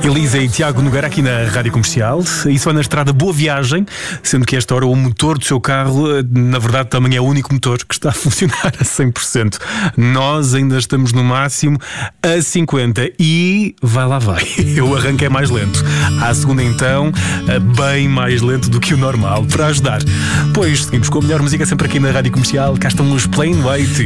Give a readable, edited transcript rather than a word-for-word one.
Elisa e Tiago Nogueira aqui na Rádio Comercial. Isso vai na estrada Boa Viagem, sendo que esta hora o motor do seu carro, na verdade, também é o único motor que está a funcionar a 100%. Nós ainda estamos no máximo a 50% e vai lá vai. Eu arranquei mais lento. À segunda então, bem mais lento do que o normal, para ajudar. Pois seguimos com a melhor música sempre aqui na Rádio Comercial. Cá estão os Plain White.